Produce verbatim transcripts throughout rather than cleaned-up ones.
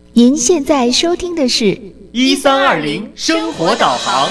您现在收听的是一三二零生活导航。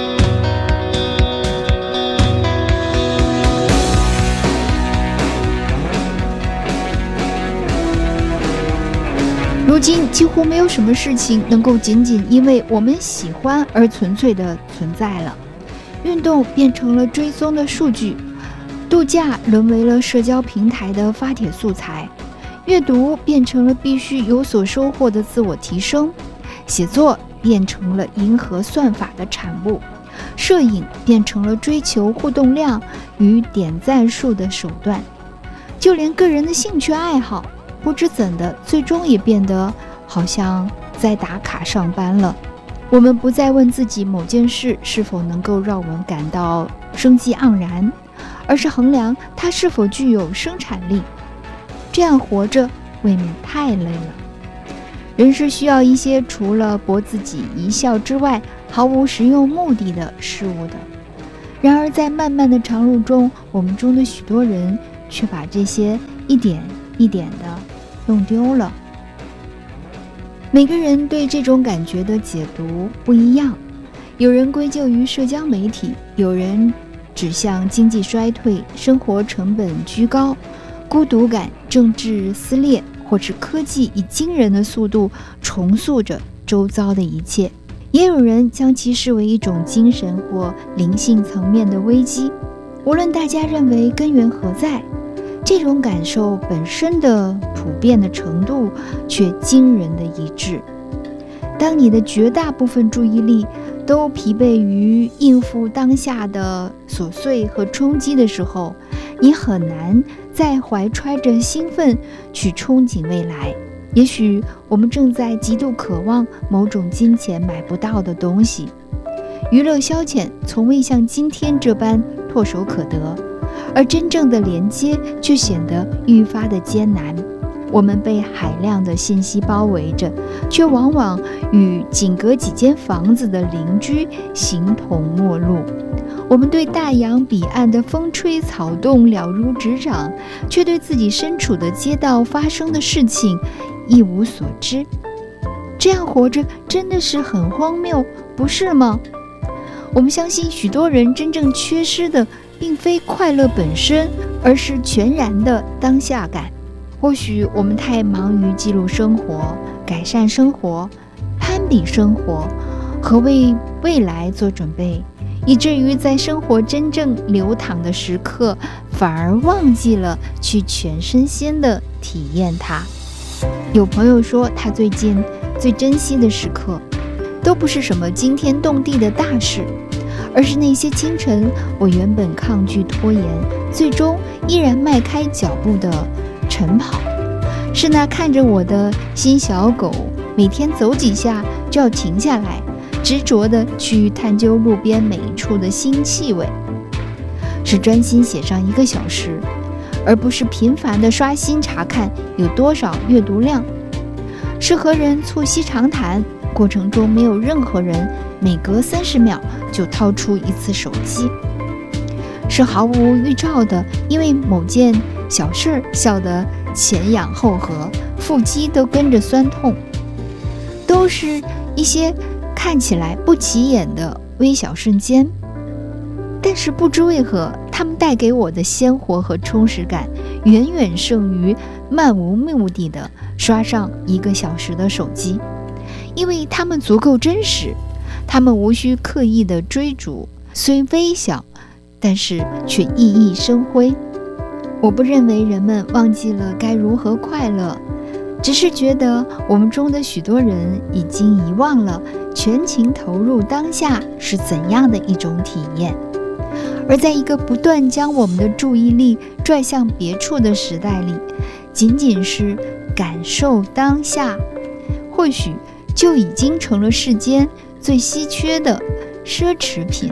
如今几乎没有什么事情能够仅仅因为我们喜欢而纯粹的存在了。运动变成了追踪的数据，度假沦为了社交平台的发帖素材，阅读变成了必须有所收获的自我提升，写作变成了迎合算法的产物，摄影变成了追求互动量与点赞数的手段，就连个人的兴趣爱好不知怎的最终也变得好像在打卡上班了。我们不再问自己某件事是否能够让我们感到生机盎然，而是衡量它是否具有生产力。这样活着未免太累了。人是需要一些除了博自己一笑之外毫无实用目的的事物的。然而在漫漫的长路中，我们中的许多人却把这些一点一点的弄丢了。每个人对这种感觉的解读不一样，有人归咎于社交媒体，有人指向经济衰退、生活成本居高、孤独感、政治撕裂，或是科技以惊人的速度重塑着周遭的一切。也有人将其视为一种精神或灵性层面的危机。无论大家认为根源何在，这种感受本身的普遍的程度却惊人的一致。当你的绝大部分注意力都疲惫于应付当下的琐碎和冲击的时候，你很难再怀揣着兴奋去憧憬未来。也许我们正在极度渴望某种金钱买不到的东西，娱乐消遣从未像今天这般唾手可得，而真正的连接却显得愈发的艰难。我们被海量的信息包围着，却往往与仅隔几间房子的邻居形同陌路。我们对大洋彼岸的风吹草动了如指掌，却对自己身处的街道发生的事情一无所知。这样活着真的是很荒谬，不是吗？我们相信许多人真正缺失的并非快乐本身，而是全然的当下感。或许我们太忙于记录生活、改善生活、攀比生活和为未来做准备，以至于在生活真正流淌的时刻，反而忘记了去全身心的体验它。有朋友说，他最近最珍惜的时刻，都不是什么惊天动地的大事，而是那些清晨我原本抗拒拖延，最终依然迈开脚步的晨跑，是那看着我的新小狗每天走几下就要停下来，执着地去探究路边每一处的新气味，是专心写上一个小时，而不是频繁地刷新查看有多少阅读量，是和人促膝长谈，过程中没有任何人每隔三十秒就掏出一次手机，是毫无预兆的因为某件小事笑得前仰后合，腹肌都跟着酸痛，都是一些看起来不起眼的微小瞬间，但是不知为何，它们带给我的鲜活和充实感远远胜于漫无目的的刷上一个小时的手机，因为它们足够真实，它们无需刻意的追逐，虽微小，但是却熠熠生辉。我不认为人们忘记了该如何快乐，只是觉得我们中的许多人已经遗忘了全情投入当下是怎样的一种体验。而在一个不断将我们的注意力拽向别处的时代里，仅仅是感受当下，或许就已经成了世间最稀缺的奢侈品。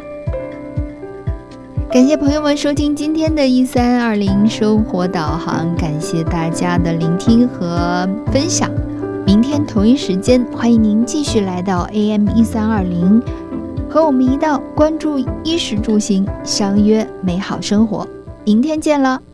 感谢朋友们收听今天的一三二零生活导航，感谢大家的聆听和分享。明天同一时间，欢迎您继续来到 A M 一三二零，和我们一道关注衣食住行，相约美好生活。明天见了。